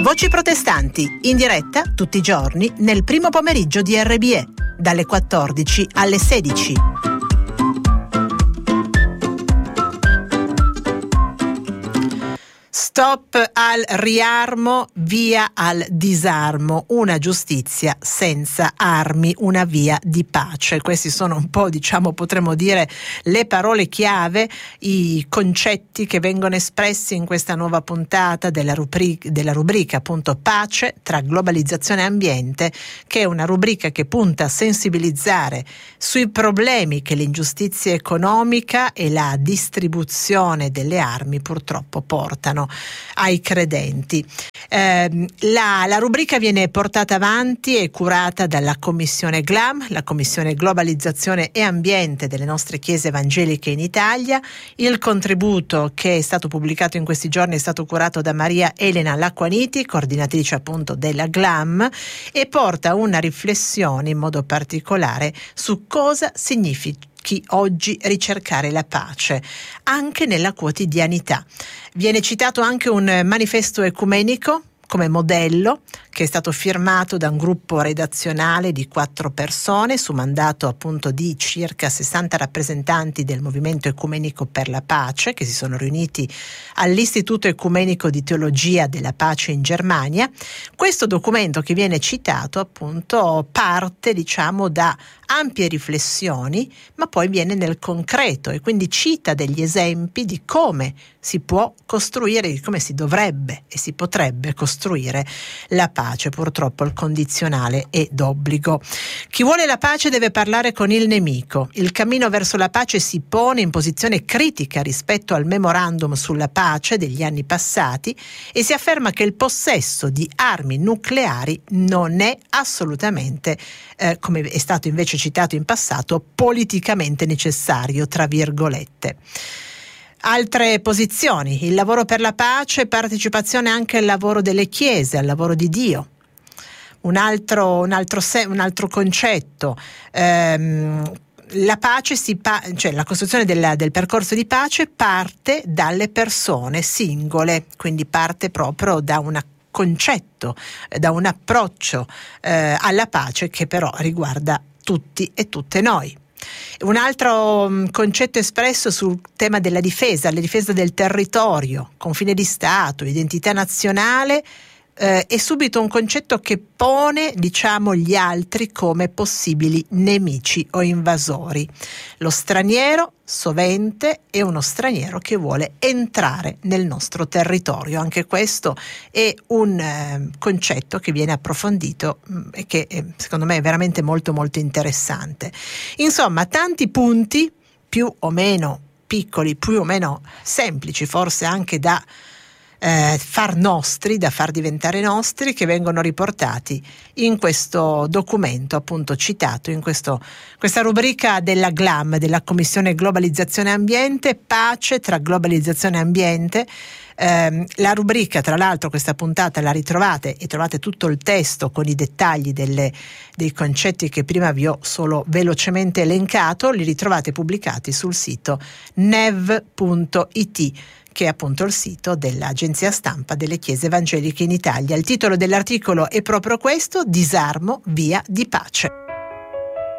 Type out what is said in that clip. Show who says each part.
Speaker 1: Voci protestanti, in diretta tutti i giorni nel primo pomeriggio di RBE, dalle 14 alle 16. Stop al riarmo, via al disarmo, una giustizia senza armi, una via di pace. Questi sono un po', potremmo dire, le parole chiave, i concetti che vengono espressi in questa nuova puntata della rubrica appunto Pace tra globalizzazione e ambiente, che è una rubrica che punta a sensibilizzare sui problemi che l'ingiustizia economica e la distribuzione delle armi purtroppo portano ai credenti. La rubrica viene portata avanti e curata dalla Commissione GLAM, la Commissione Globalizzazione e Ambiente delle nostre chiese evangeliche in Italia. Il contributo che è stato pubblicato in questi giorni è stato curato da Maria Elena Lacquaniti, coordinatrice appunto della GLAM, e porta una riflessione in modo particolare su cosa significa oggi ricercare la pace anche nella quotidianità. Viene citato anche un manifesto ecumenico come modello, che è stato firmato da un gruppo redazionale di 4 persone su mandato appunto di circa 60 rappresentanti del Movimento Ecumenico per la Pace, che si sono riuniti all'Istituto Ecumenico di Teologia della Pace in Germania. Questo documento che viene citato appunto parte da ampie riflessioni, ma poi viene nel concreto e quindi cita degli esempi di come si può costruire, di come si dovrebbe e si potrebbe costruire la pace. Purtroppo il condizionale è d'obbligo. Chi vuole la pace deve parlare con il nemico. Il cammino verso la pace si pone in posizione critica rispetto al memorandum sulla pace degli anni passati e si afferma che il possesso di armi nucleari non è assolutamente, come è stato invece citato in passato, politicamente necessario, tra virgolette. Altre posizioni: il lavoro per la pace, partecipazione anche al lavoro delle chiese, al lavoro di Dio. Un altro concetto, la pace la costruzione del percorso di pace parte dalle persone singole, quindi parte proprio da un concetto, da un approccio alla pace che però riguarda tutti e tutte noi. Un altro concetto espresso sul tema della difesa, la difesa del territorio, confine di Stato, identità nazionale, è subito un concetto che pone, gli altri come possibili nemici o invasori. Lo straniero sovente è uno straniero che vuole entrare nel nostro territorio. Anche questo è un concetto che viene approfondito e che secondo me è veramente molto molto interessante. Insomma, tanti punti più o meno piccoli, più o meno semplici, forse anche da far nostri, da far diventare nostri, che vengono riportati in questo documento appunto citato in questa rubrica della GLAM, della Commissione Globalizzazione e Ambiente, Pace tra globalizzazione e ambiente. La rubrica, tra l'altro, questa puntata la ritrovate e trovate tutto il testo con i dettagli dei concetti che prima vi ho solo velocemente elencato, li ritrovate pubblicati sul sito nev.it, che è appunto il sito dell'agenzia stampa delle chiese evangeliche in Italia. Il titolo dell'articolo è proprio questo: Disarmo, via di pace.